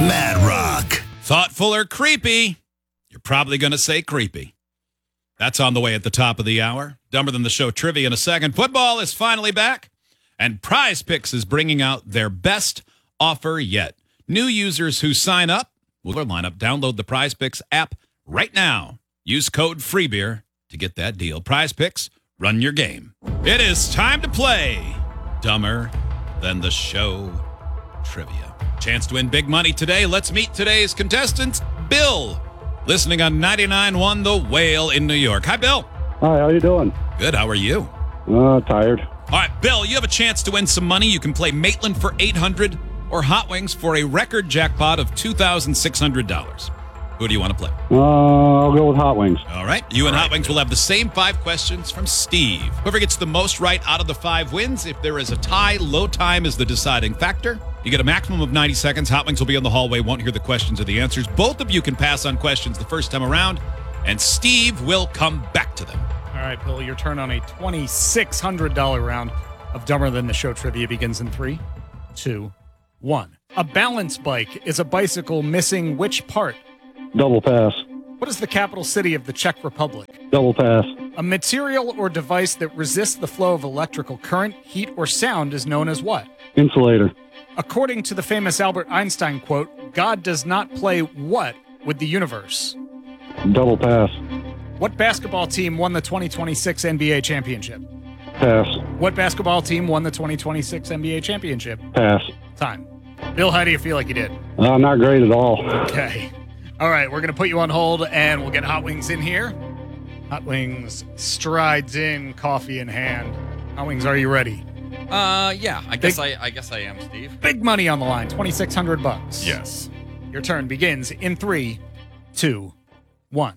Mad Rock. Thoughtful or creepy? You're probably going to say creepy. That's on the way at the top of the hour. Dumber Than the Show trivia in a second. Football is finally back, and Prize Picks is bringing out their best offer yet. New users who sign up will line up. Download the Prize Picks app right now. Use code FREEBEER to get that deal. Prize Picks, run your game. It is time to play Dumber Than the Show trivia. Chance to win big money today. Let's meet today's contestants. Bill, listening on 99.1 The Whale in New York. Hi, Bill. Hi, how you doing? Good. How are you? Tired. All right, Bill, you have a chance to win some money. You can play Maitland for $800 or Hot Wings for a record jackpot of $2,600. Who do you want to play? I'll go with Hot Wings. All right. You and Hot Wings will have the same 5 questions from Steve. Whoever gets the most right out of the 5 wins. If there is a tie, low time is the deciding factor. You get a maximum of 90 seconds. Hot Wings will be in the hallway, won't hear the questions or the answers. Both of you can pass on questions the first time around, and Steve will come back to them. All right, Bill, your turn on a $2,600 round of Dumber Than the Show trivia begins in 3, 2, 1. A balance bike is a bicycle missing which part? Double pass. What is the capital city of the Czech Republic? Double pass. A material or device that resists the flow of electrical current, heat, or sound is known as what? Insulator. According to the famous Albert Einstein quote, God does not play what with the universe? Double pass. What basketball team won the 2026 NBA championship? Pass. What basketball team won the 2026 NBA championship? Pass. Time. Bill, how do you feel like you did? Not great at all. Okay. All right, we're going to put you on hold, and we'll get Hot Wings in here. Hot Wings strides in, coffee in hand. Hot Wings, are you ready? Yeah. I guess I am, Steve. Big money on the line, $2,600. Yes. Your turn begins in 3, 2, 1.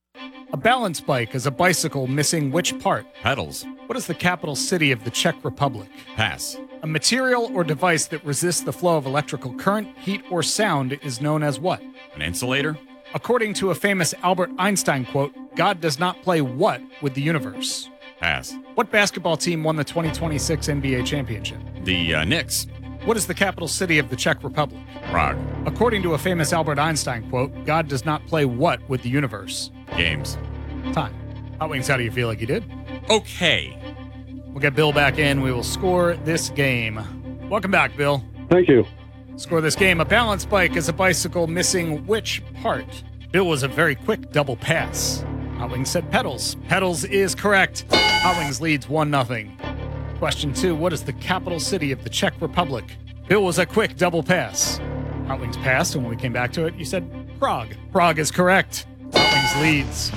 A balance bike is a bicycle missing which part? Pedals. What is the capital city of the Czech Republic? Pass. A material or device that resists the flow of electrical current, heat, or sound is known as what? An insulator. According to a famous Albert Einstein quote, God does not play what with the universe? Pass. What basketball team won the 2026 NBA championship? The Knicks. What is the capital city of the Czech Republic? Prague. According to a famous Albert Einstein quote, God does not play what with the universe? Games. Time. Hot Wings, how do you feel like you did? Okay. We'll get Bill back in. We will score this game. Welcome back, Bill. Thank you. Score this game. A balance bike is a bicycle missing which part? Bill was a very quick double pass. Hot Wings said pedals. Pedals is correct. Hot Wings leads 1-0. Question 2. What is the capital city of the Czech Republic? Bill was a quick double pass. Hot Wings passed, and when we came back to it, you said Prague. Prague is correct. Hot Wings leads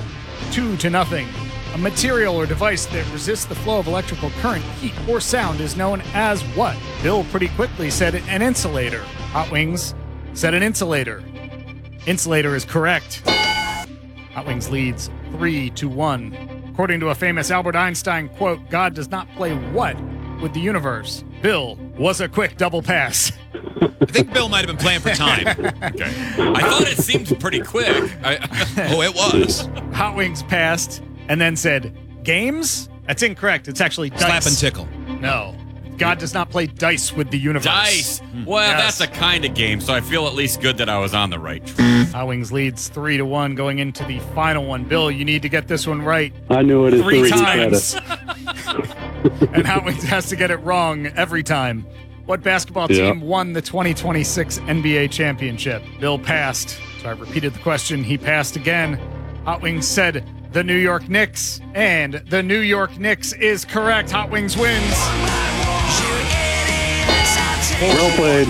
2-0. A material or device that resists the flow of electrical current, heat, or sound is known as what? Bill pretty quickly said an insulator. Hot Wings said an insulator. Insulator is correct. Hot Wings leads 3-1. According to a famous Albert Einstein quote, God does not play what with the universe? Bill was a quick double pass. I think Bill might have been playing for time. Okay. I thought it seemed pretty quick. Oh, it was. Hot Wings passed and then said, games? That's incorrect. It's actually dice. Slap and tickle. No. God does not play dice with the universe. Dice. Well, Yes. that's a kind of game, so I feel at least good that I was on the right track. Hot Wings leads 3-1 going into the final one. Bill, you need to get this one right I knew it. 3 times. And Hot Wings has to get it wrong every time. What basketball team won the 2026 NBA championship? Bill passed. So I repeated the question. He passed again. Hot Wings said the New York Knicks. And the New York Knicks is correct. Hot Wings wins. Well played.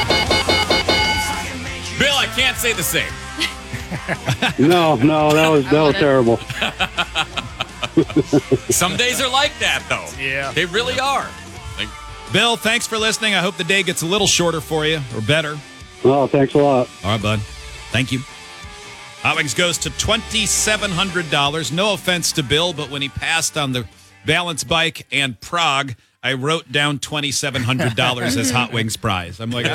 Bill, I can't say the same. No, that was terrible. Some days are like that, though. Yeah. They really are. Like, Bill, thanks for listening. I hope the day gets a little shorter for you, or better. Oh, thanks a lot. All right, bud. Thank you. Hot Wings goes to $2,700. No offense to Bill, but when he passed on the balance bike and Prague, I wrote down $2,700 as Hot Wings prize. I'm like,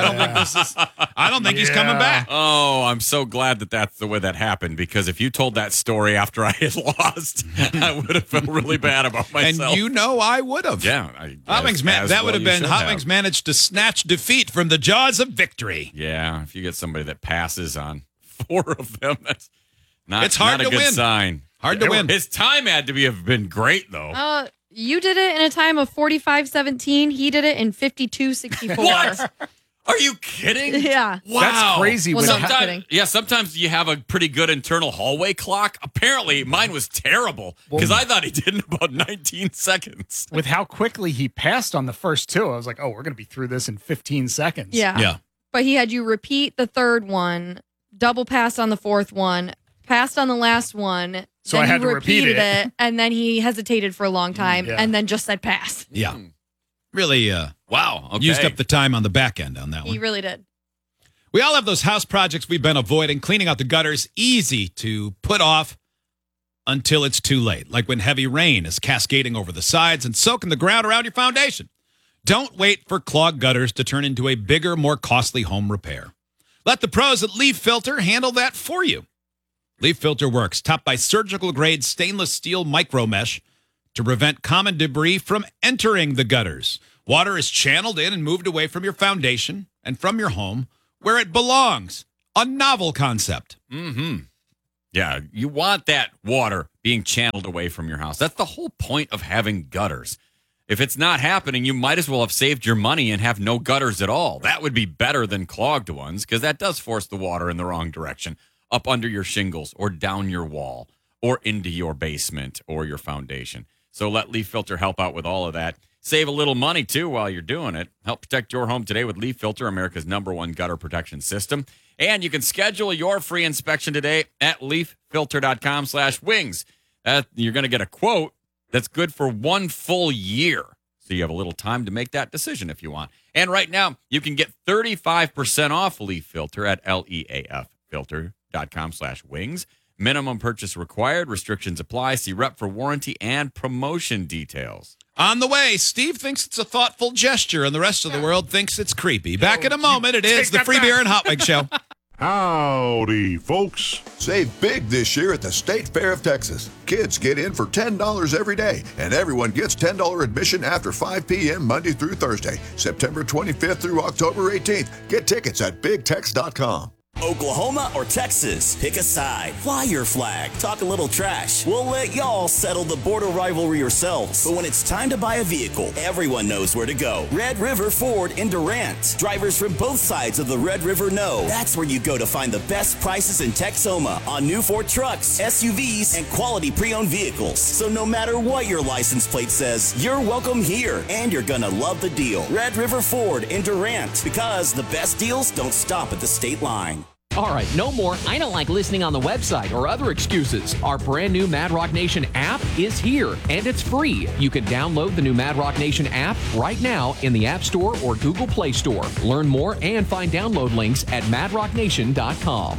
I don't think he's coming back. Oh, I'm so glad that that's the way that happened, because if you told that story after I had lost, I would have felt really bad about myself. And you know I would have. Yeah. Hot Wings, that would have been Hot Wings managed to snatch defeat from the jaws of victory. Yeah, if you get somebody that passes on 4 of them, that's It's hard not a to good win. sign. Hard to win. His time had to have been great, though. You did it in a time of 45:17. He did it in 52:64. What? Are you kidding? Yeah. Wow. That's crazy. Well, with no, a- I'm not kidding. Yeah, sometimes you have a pretty good internal hallway clock. Apparently, mine was terrible because I thought he did in about 19 seconds. with how quickly he passed on the first 2, I was like, oh, we're going to be through this in 15 seconds. Yeah. Yeah. But he had you repeat the third one, double pass on the fourth one, passed on the last one. So then I had you to repeat repeated it. and then he hesitated for a long time, Yeah. and then just said pass. Yeah. Really Wow. Okay. used up the time on the back end on that He one. really did. We all have those house projects we've been avoiding. Cleaning out the gutters, easy to put off until it's too late, like when heavy rain is cascading over the sides and soaking the ground around your foundation. Don't wait for clogged gutters to turn into a bigger, more costly home repair. Let the pros at Leaf Filter handle that for you. Leaf Filter works, topped by surgical-grade stainless steel micro mesh to prevent common debris from entering the gutters. Water is channeled in and moved away from your foundation and from your home where it belongs. A novel concept. Yeah, you want that water being channeled away from your house. That's the whole point of having gutters. If it's not happening, you might as well have saved your money and have no gutters at all. That would be better than clogged ones, because that does force the water in the wrong direction, up under your shingles or down your wall or into your basement or your foundation. So let Leaf Filter help out with all of that. Save a little money, too, while you're doing it. Help protect your home today with Leaf Filter, America's #1 gutter protection system. And you can schedule your free inspection today at leaffilter.com/wings. You're going to get a quote that's good for 1 full year. So you have a little time to make that decision if you want. And right now, you can get 35% off Leaf Filter at leaffilter.com/wings. Minimum purchase required. Restrictions apply. See rep for warranty and promotion details. On the way, Steve thinks it's a thoughtful gesture, and the rest of the world thinks it's creepy. Back in a moment, it is the Free Beer and Hot Wings Show. Howdy, folks. Save big this year at the State Fair of Texas. Kids get in for $10 every day, and everyone gets $10 admission after 5 p.m. Monday through Thursday, September 25th through October 18th. Get tickets at BigTex.com. Oklahoma or Texas? Pick a side. Fly your flag. Talk a little trash. We'll let y'all settle the border rivalry yourselves. But when it's time to buy a vehicle, everyone knows where to go. Red River Ford in Durant. Drivers from both sides of the Red River know that's where you go to find the best prices in Texoma on new Ford trucks, SUVs, and quality pre-owned vehicles. So no matter what your license plate says, you're welcome here, and you're gonna love the deal. Red River Ford in Durant, because the best deals don't stop at the state line. All right, no more "I don't like listening on the website" or other excuses. Our brand new Mad Rock Nation app is here, and it's free. You can download the new Mad Rock Nation app right now in the App Store or Google Play Store. Learn more and find download links at madrocknation.com.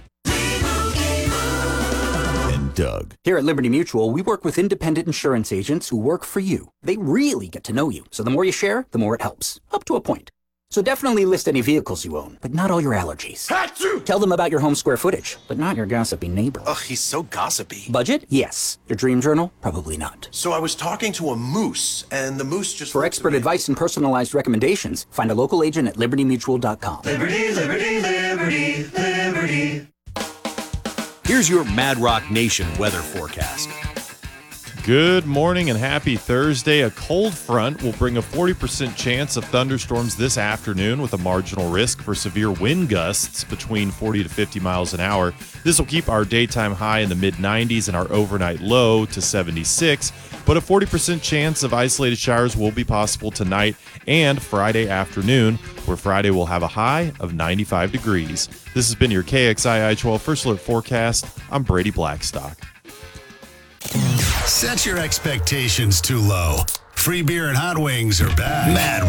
And Doug. Here at Liberty Mutual, we work with independent insurance agents who work for you. They really get to know you, so the more you share, the more it helps. Up to a point. So definitely list any vehicles you own, but not all your allergies. Achoo! Tell them about your home square footage, but not your gossipy neighbor. Ugh, he's so gossipy. Budget? Yes. Your dream journal? Probably not. So I was talking to a moose, and the moose just... For expert advice and personalized recommendations, find a local agent at libertymutual.com. Liberty, liberty, liberty, liberty. Here's your Mad Rock Nation weather forecast. Good morning and happy Thursday. A cold front will bring a 40% chance of thunderstorms this afternoon with a marginal risk for severe wind gusts between 40 to 50 miles an hour. This will keep our daytime high in the mid-90s and our overnight low to 76, but a 40% chance of isolated showers will be possible tonight and Friday afternoon, where Friday will have a high of 95 degrees. This has been your KXII 12 First Alert Forecast. I'm Brady Blackstock. Set your expectations too low. Free beer and hot wings are back. Mad